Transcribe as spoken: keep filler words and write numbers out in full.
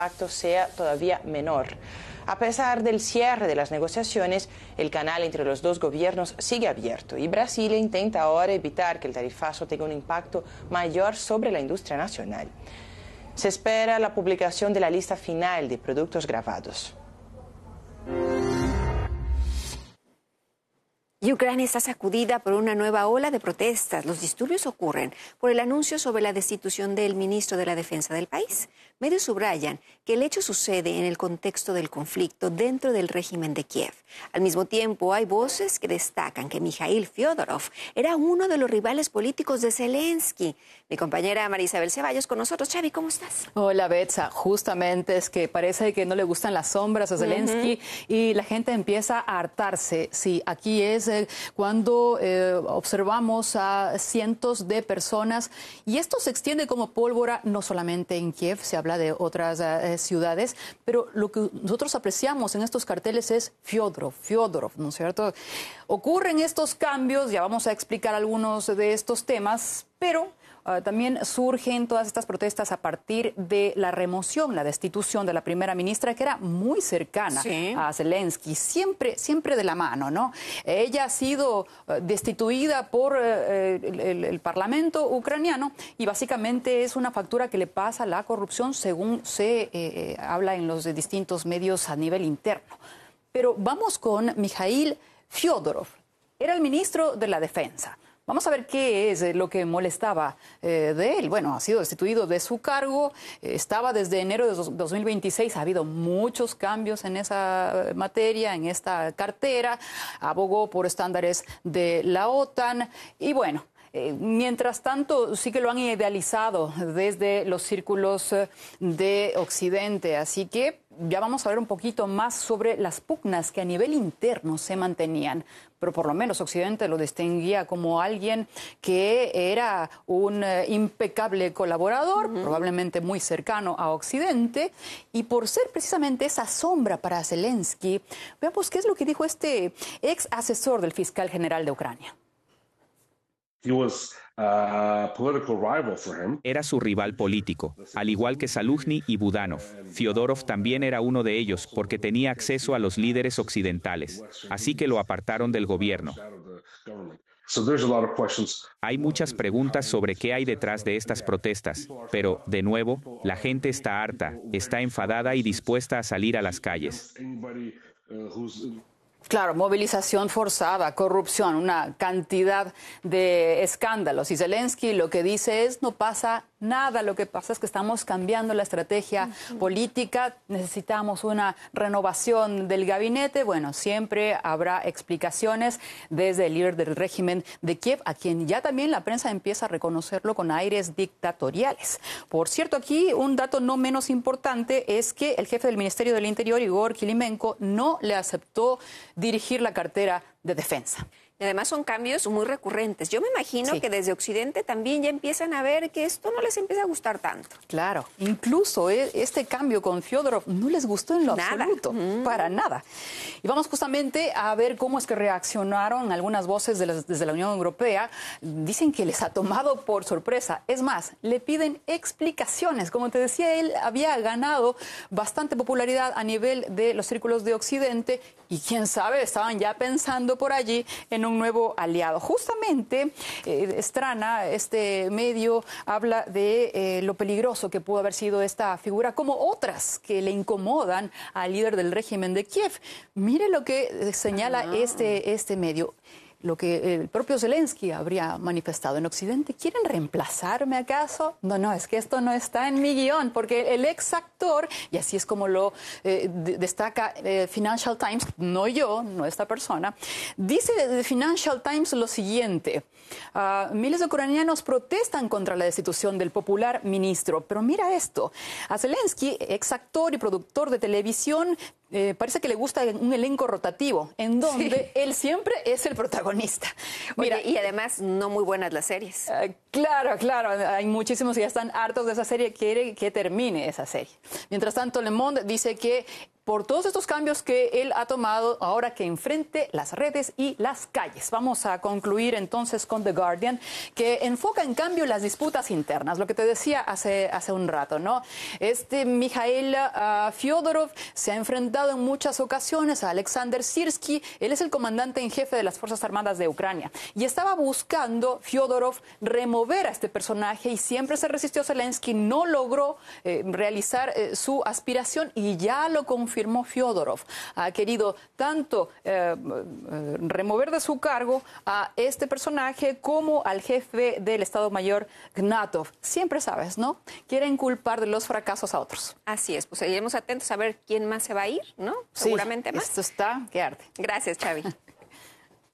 impacto sea todavía menor. A pesar del cierre de las negociaciones, el canal entre los dos gobiernos sigue abierto y Brasil intenta ahora evitar que el tarifazo tenga un impacto mayor sobre la industria nacional. Se espera la publicación de la lista final de productos gravados. Y Ucrania está sacudida por una nueva ola de protestas. Los disturbios ocurren por el anuncio sobre la destitución del ministro de la Defensa del país. Medios subrayan que el hecho sucede en el contexto del conflicto dentro del régimen de Kiev. Al mismo tiempo, hay voces que destacan que Mikhail Fyodorov era uno de los rivales políticos de Zelensky. Mi compañera María Isabel Ceballos con nosotros. Xavi, ¿cómo estás? Hola, Betsa. Justamente es que parece que no le gustan las sombras a Zelensky uh-huh. y la gente empieza a hartarse. Sí, aquí es eh, cuando eh, observamos a cientos de personas y esto se extiende como pólvora no solamente en Kiev, se habla de otras uh, ciudades, pero lo que nosotros apreciamos en estos carteles es Fyodorov, Fyodorov, ¿no es cierto? Ocurren estos cambios, ya vamos a explicar algunos de estos temas, pero Uh, también surgen todas estas protestas a partir de la remoción, la destitución de la primera ministra, que era muy cercana sí. a Zelensky, siempre, siempre de la mano, ¿no? Ella ha sido uh, destituida por uh, el, el, el Parlamento ucraniano y básicamente es una factura que le pasa a la corrupción, según se eh, habla en los distintos medios a nivel interno. Pero vamos con Mikhail Fyodorov, era el ministro de la Defensa. Vamos a ver qué es lo que molestaba eh, de él. Bueno, ha sido destituido de su cargo, eh, estaba desde enero de dos mil veintiséis, ha habido muchos cambios en esa materia, en esta cartera, abogó por estándares de la OTAN y bueno, Eh, mientras tanto, sí que lo han idealizado desde los círculos eh, de Occidente. Así que ya vamos a ver un poquito más sobre las pugnas que a nivel interno se mantenían. Pero por lo menos Occidente lo distinguía como alguien que era un eh, impecable colaborador, uh-huh. probablemente muy cercano a Occidente. Y por ser precisamente esa sombra para Zelensky, veamos qué es lo que dijo este ex asesor del fiscal general de Ucrania. Era su rival político, al igual que Zaluzhny y Budanov. Fyodorov también era uno de ellos porque tenía acceso a los líderes occidentales, así que lo apartaron del gobierno. Hay muchas preguntas sobre qué hay detrás de estas protestas, pero, de nuevo, la gente está harta, está enfadada y dispuesta a salir a las calles. Claro, movilización forzada, corrupción, una cantidad de escándalos. Y Zelensky lo que dice es, no pasa nada, lo que pasa es que estamos cambiando la estrategia uh-huh. política, necesitamos una renovación del gabinete. Bueno, siempre habrá explicaciones desde el líder del régimen de Kiev, a quien ya también la prensa empieza a reconocerlo con aires dictatoriales. Por cierto, aquí un dato no menos importante es que el jefe del Ministerio del Interior, Igor Kilimenko, no le aceptó dirigir la cartera de defensa. Y además son cambios muy recurrentes. Yo me imagino sí. que desde Occidente también ya empiezan a ver que esto no les empieza a gustar tanto. Claro, incluso este cambio con Fyodorov no les gustó en lo nada. absoluto, mm. para nada. Y vamos justamente a ver cómo es que reaccionaron algunas voces de las, desde la Unión Europea. Dicen que les ha tomado por sorpresa. Es más, le piden explicaciones. Como te decía, él había ganado bastante popularidad a nivel de los círculos de Occidente y quién sabe, estaban ya pensando por allí en un un nuevo aliado. Justamente, eh, Strana, este medio, habla de eh, lo peligroso que pudo haber sido esta figura, como otras que le incomodan al líder del régimen de Kiev. Mire lo que señala ah. este, este medio. Lo que el propio Zelensky habría manifestado en Occidente. ¿Quieren reemplazarme acaso? No, no, es que esto no está en mi guión, porque el ex actor, y así es como lo eh, destaca eh, Financial Times, no yo, no esta persona, dice de Financial Times lo siguiente. Uh, miles de ucranianos protestan contra la destitución del popular ministro, pero mira esto. A Zelensky, ex actor y productor de televisión, Eh, parece que le gusta un elenco rotativo, en donde sí. él siempre es el protagonista. Mira, Oye, y además no muy buenas las series. Uh, claro, claro, hay muchísimos que ya están hartos de esa serie, quiere que termine esa serie. Mientras tanto, Le Monde dice que por todos estos cambios que él ha tomado ahora que enfrente las redes y las calles. Vamos a concluir entonces con The Guardian, que enfoca en cambio las disputas internas, lo que te decía hace, hace un rato, ¿no? Este Mikhail uh, Fyodorov se ha enfrentado en muchas ocasiones a Alexander Sirsky. Él es el comandante en jefe de las Fuerzas Armadas de Ucrania y estaba buscando Fyodorov remover a este personaje y siempre se resistió. Zelensky no logró eh, realizar eh, su aspiración y ya lo confirmó. Firmó Fyodorov. Ha querido tanto eh, eh, remover de su cargo a este personaje como al jefe del Estado Mayor, Gnatov. Siempre sabes, ¿no? Quieren culpar de los fracasos a otros. Así es, pues seguiremos atentos a ver quién más se va a ir, ¿no? Seguramente sí, más. Esto está que arde. Gracias, Xavi.